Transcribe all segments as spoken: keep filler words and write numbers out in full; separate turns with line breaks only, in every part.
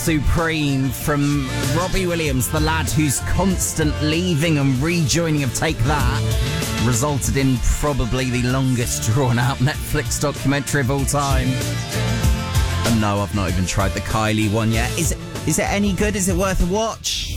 Supreme from Robbie Williams, the lad whose constant leaving and rejoining of Take That resulted in probably the longest drawn-out Netflix documentary of all time. And no, I've not even tried the Kylie one yet. Is it, is it any good? Is it worth a watch?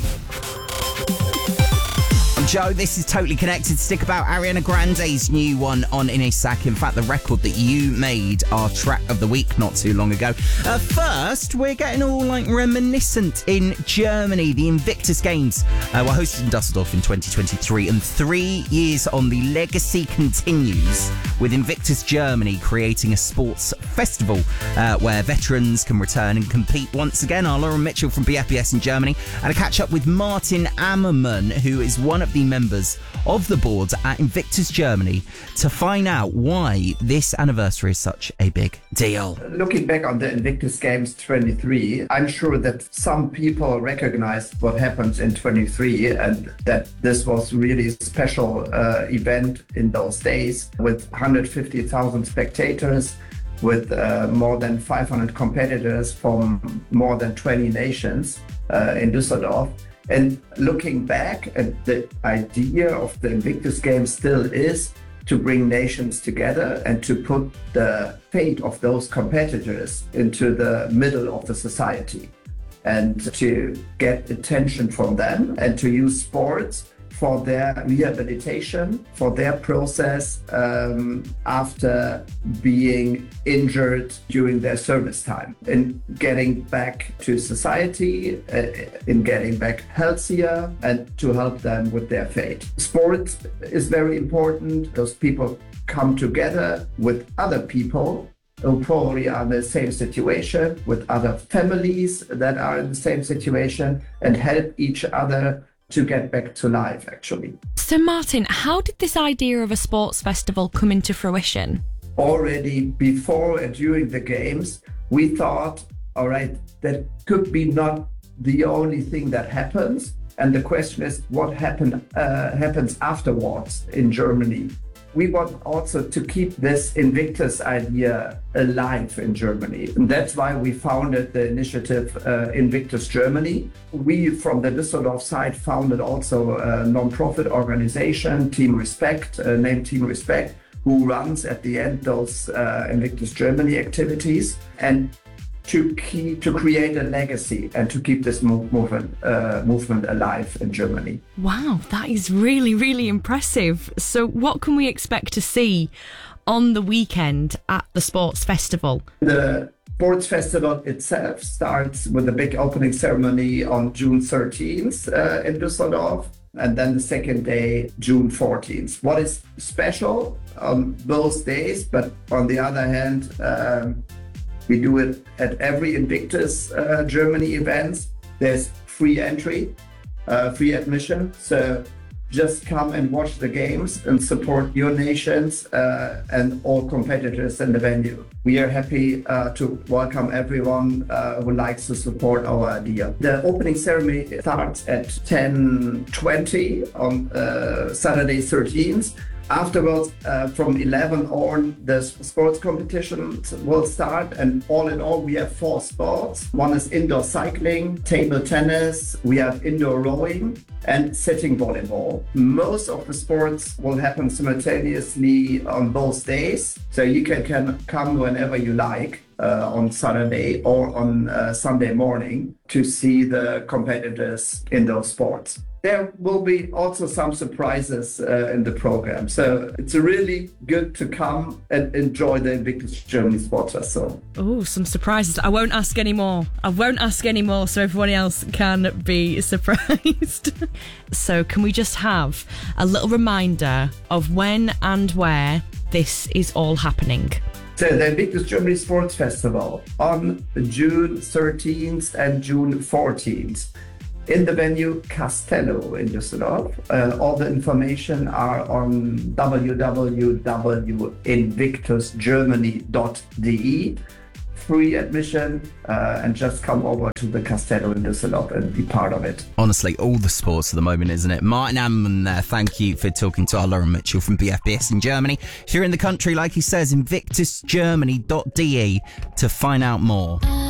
I'm Joe, this is Totally Connected. Stick about Ariana Grande's new one on in a sec. In fact, the record that you made our track of the week not too long ago. Uh, first, we're getting all like reminiscent in Germany. The Invictus Games uh, were hosted in Dusseldorf in twenty twenty-three, and three years on, the legacy continues with Invictus Germany creating a sports festival uh, where veterans can return and compete once again. Our Lauren Mitchell from B F B S in Germany, and a catch up with Martin Ammermann, who is one of the members of the board at Invictus Germany, to find out why this anniversary is such a big deal.
Looking back on the Invictus Games twenty-three, I'm sure that some people recognize what happened in twenty-three and that this was really a special uh, event in those days with one hundred fifty thousand spectators, with uh, more than five hundred competitors from more than twenty nations uh, in Düsseldorf. And looking back, at the idea of the Invictus Games still is to bring nations together and to put the fate of those competitors into the middle of the society, and to get attention from them and to use sports for their rehabilitation, for their process um, after being injured during their service time, in getting back to society, uh, in getting back healthier, and to help them with their fate. Sport is very important because people come together with other people who probably are in the same situation, with other families that are in the same situation, and help each other to get back to life, actually.
So, Martin, how did this idea of a sports festival come into fruition?
Already before and during the games, we thought, all right, that could be not the only thing that happens. And the question is, what happen, uh, happens afterwards in Germany? We want also to keep this Invictus idea alive in Germany. And that's why we founded the initiative uh, Invictus Germany. We, from the Düsseldorf side, founded also a non-profit organization, Team Respect, uh, named Team Respect, who runs at the end those uh, Invictus Germany activities. And to keep, to create a legacy and to keep this move, movement uh, movement alive in Germany.
Wow, that is really, really impressive. So what can we expect to see on the weekend at the Sports Festival?
The Sports Festival itself starts with a big opening ceremony on June thirteenth uh, in Düsseldorf, and then the second day, June fourteenth. What is special on both days, but on the other hand, um, we do it at every Invictus uh, Germany events. There's free entry, uh, free admission. So just come and watch the games and support your nations uh, and all competitors in the venue. We are happy uh, to welcome everyone uh, who likes to support our idea. The opening ceremony starts at ten twenty on uh, Saturday thirteenth. Afterwards, uh, from eleven on, the sports competition will start, and all in all, we have four sports. One is indoor cycling, table tennis, we have indoor rowing, and sitting volleyball. Most of the sports will happen simultaneously on both days, so you can, can come whenever you like. Uh, on Saturday or on uh, Sunday morning to see the competitors in those sports. There will be also some surprises uh, in the program. So it's really good to come and enjoy the Invictus Germany Sports Festival.
Oh, some surprises. I won't ask any more. I won't ask any more so everyone else can be surprised. So can we just have a little reminder of when and where this is all happening?
So the Invictus Germany Sports Festival on June thirteenth and June fourteenth in the venue Castello in Düsseldorf. Uh, all the information are on w w w dot invictus germany dot d e. Free admission uh, and just come over to the Castello in Düsseldorf and be part of it.
Honestly, all the sports at the moment, isn't it? Martin Ammermann there, thank you for talking to our Lauren Mitchell from B F B S in Germany. If you're in the country, like he says, invictus germany dot d e to find out more.